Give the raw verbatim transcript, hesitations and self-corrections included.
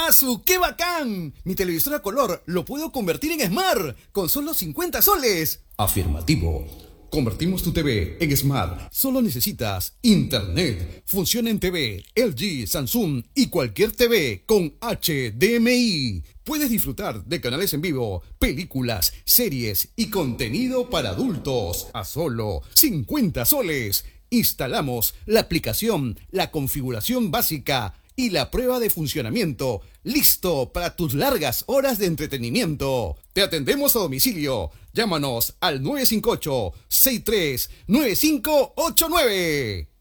¡Asu, qué bacán! Mi televisor a color lo puedo convertir en Smart con solo cincuenta soles. Afirmativo. Convertimos tu T V en Smart. Solo necesitas Internet. Funciona en T V, L G, Samsung y cualquier T V con H D M I. Puedes disfrutar de canales en vivo, películas, series y contenido para adultos a solo cincuenta soles. Instalamos la aplicación, la configuración básica y la prueba de funcionamiento. Listo para tus largas horas de entretenimiento. Te atendemos a domicilio. Llámanos al nueve cinco ocho, seis tres nueve cinco ocho nueve.